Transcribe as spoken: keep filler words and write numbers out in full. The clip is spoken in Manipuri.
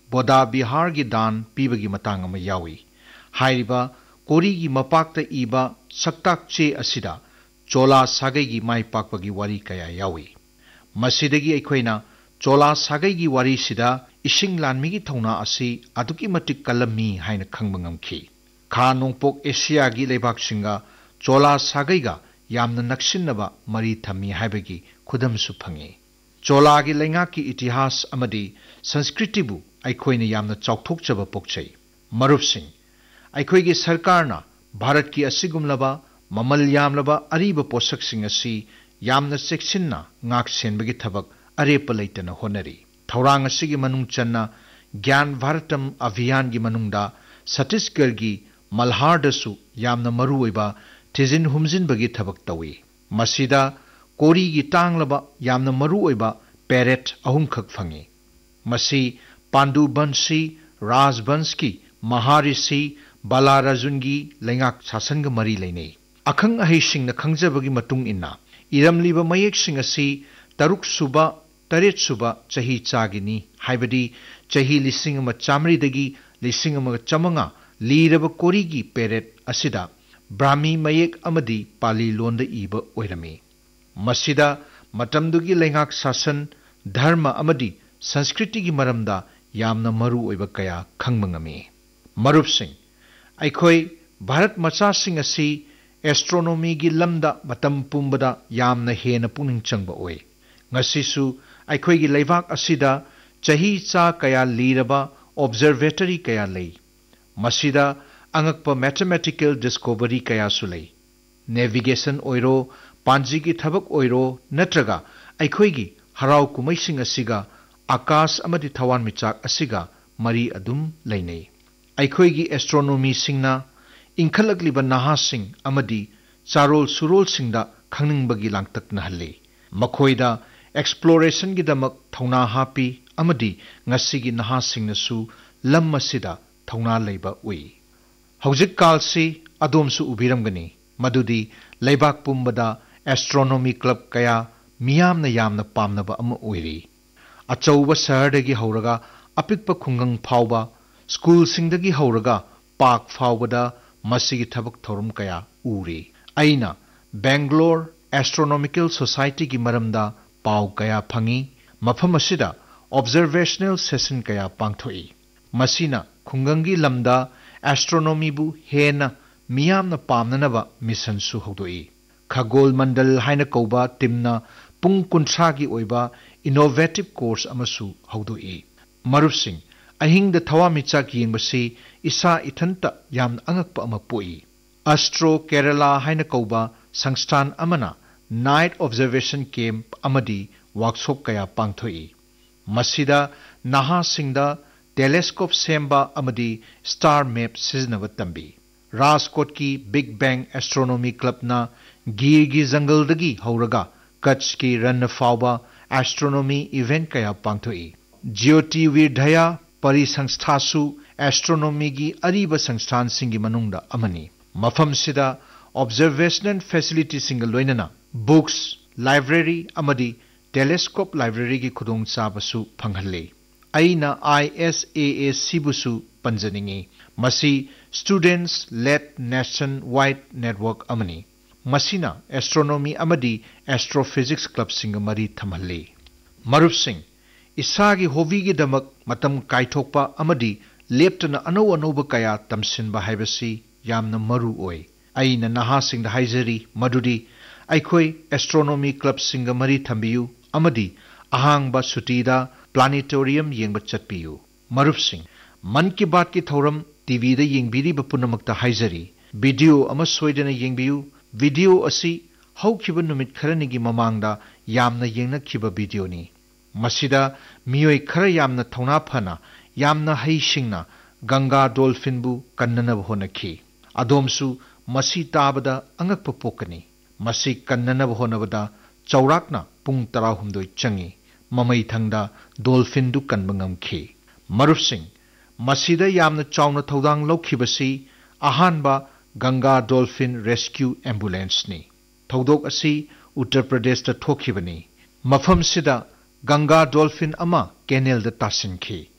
बोदा बिहार की दान पीबगी मतांग अमा यावी हाइरिबा कोरी की मपाकता इबा सक्ताक चे असिदा चोला सागई की माई पाकपगी वारी कया यावी मसिदगी अखोइना चोला सागई की वारी सिदा इशिंग लानमीगी थौना असि अदुकी मटिक कलमी हाइन खंगब ngamखि खा नोंपोक एशिया की लेबाकसिंगा चोला सागईगा यामना नक्सिन्नबा मरी थम्मी हाइबगी खुदमसु फंगे चोला की लेंगा की इतिहास अमदी संस्कृतिबु अखोइना यामना चौथोकचबा पोकचै मरुपसिंग अखोइगी सरकारना भारत की असिगुमलबा ममल यामलबा अरीब पोषकसिंग असि यामना चेक्सिन्ना ngaksenbagi thabak arepa leitana honari thorang asigi manung channa gyan bharatam abhiyan gi manungda Chhattisgarh gi Malhar dasu yamna maru oiba thizin humjin bagi thabak tawi masida kori gi tanglaba yamna maru oiba parrot ahum khak phangi masi Pandu Bansi Raj Banski Maharishi Balarajun gi lengak sasan ga mari leinei akhang ahei singna khangjabagi matung inna इरमलीब मयेक्सिंग असि तरुक सुबा तरेट सुबा चही चागिनी हाइबदी चही लिसिंग अमा चामरीदगी लिसिंग अमा चमंगा लीरब कोरीगी पेरेट असिदा ब्राह्मी मयेक अमदी पाली लोंद इब ओइरमी मसिदा मतमदुगी लेंगाक शासन धर्म अमदी संस्कृति की मरमदा यामना मरु ओइब कया खंगमंगमी मरुप सिंह अखोई भारत मचा सिंह असि एस्ट्रोनॉमी की लमदा मतम पुंबदा यामना हेन पुनिंग चंगबा ओइ ngasisu अखोई की लेबाक असिदा चही चा कया लीरबा ऑब्जर्वेटरी कया लई मसिदा अंगकपा मैथमेटिकल डिस्कवरी कया सुलई नेविगेशन ओइरो पांजी की थबक ओइरो नत्रगा अखोई की हराव कुमैसिंग असिगा आकाश अमदि थवान मिचाक असिगा मरी अदुम लैनै अखोई की एस्ट्रोनॉमी सिंगना इंखलकलिबा नहासिंग अमदी चारोल सुरोल सिंगदा खंगनिंगबगी लांगतक नहल्ले मखोइदा एक्सप्लोरेशन की दमक थौना हापी अमदी ngasiगी नहासिंगनसु लम मसिदा थौना लैबा उई हौजिक कालसी अदोमसु उबिरमगनी मदुदी लेबाक पुंबदा एस्ट्रोनॉमी क्लब कया मियामना यामना पामनबा अम ओइरी अचौबा शहरदगी हौरगा अपिकपा खुंगंग फावबा स्कूल सिंगदगी हौरगा पाक फावबदा मसिगी थबक थौरम कया उरी अइना बेंगलोर एस्ट्रोनॉमिकल सोसाइटी की मरमदा पाव कया फंगी मफम असिदा ऑब्जर्वेशनल सेशन कया पांगथोई मसिना खुंगंगी लमदा एस्ट्रोनॉमी बु हेना मियामना पामननबा मिशन सु हौदोई खगोल मंडल हाइना कौबा टिमना पुंग कुंथ्रा की ओइबा इनोवेटिव कोर्स अमसु हौदोई मरुप सिंह अहिंग द थवा मिचा किंगबसी इसा इथंता याम अंगकपा अमा पोई अस्ट्रो केरला हाइना कौबा संस्थान अमना नाइट ऑब्जर्वेशन कैंप अमदी वर्कशॉप कया पांगथोई मसिदा नहा सिंगदा telescope Semba अमदी star map सिजनब तंबी Rajkot की बिग बैंग एस्ट्रोनॉमी क्लब ना गिर की जंगल दगी हौरगा कच्छ की रन फावबा एस्ट्रोनॉमी इवेंट कया पांगथोई ज्योति विरधया परि संस्थासु एस्ट्रोनॉमी की अरीब संस्थान सिंगी मनुंगदा अमनी मफम सिदा ऑब्जर्वेशनल फैसिलिटी सिंग लोइनना बुक्स लाइब्रेरी अमदी टेलीस्कोप लाइब्रेरी की खुदोंग चाबसु फंगहल्ले अइना I S A A सिबुसु पंजनिंगी Masih students let nation wide network अमनी Masina astronomy अमदी astrophysics club सिंग मरी थमहल्ले मरुप सिंह इसागी हॉबी की दमक मतम काइथोकपा अमदी लेप्टना अनौ अनौब कया तमसिनबा हाइबसी यामना मरु ओइ अइना नहा सिंग हाइजरी मदुदी अखोई एस्ट्रोनॉमी क्लब सिंग मरी थंबियु अमदी अहांगबा सुटीदा प्लानेटोरियम येंगबा चटपियु मरुप सिंह मन की बात की थौरम टीवी दा येंगबिरिबा पुनमक्ता हाइजरी वीडियो अमा सोइदना येंगबियु वीडियो असि हौखिबा नुमित खरनिगी ममांगदा यामना येंगनखिबा वीडियोनी मसिदा मियोय खर यामना थौना फना यामना हैसिंगना गंगा डॉल्फिन बु कन्ननब होनखि अदोमसु मसी ताबदा अंगकप पोकनी मसी कन्ननब होनबदा चौराकना पुंग तराहुमदोय चंगी ममई थंगदा डॉल्फिन दु कनबंगमखि मरुप Singh मसीदा यामना चावना थौदांग लौखिबसी अहानबा Ganga dolphin rescue ambulance नि थौदोक असि उत्तर प्रदेश ता थोखिबनी मफम सिदा गंगा डॉल्फिन अमा केनेल दा तासिनखि